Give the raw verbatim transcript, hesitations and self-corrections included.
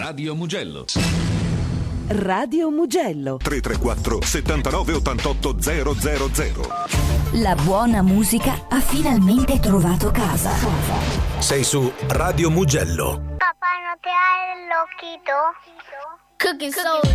Radio Mugello. Radio Mugello tre tre quattro settantanove ottantotto zero zero zero. La buona musica ha finalmente trovato casa. Sei su Radio Mugello. Papà, non ti hai l'occhito? Cooking soul.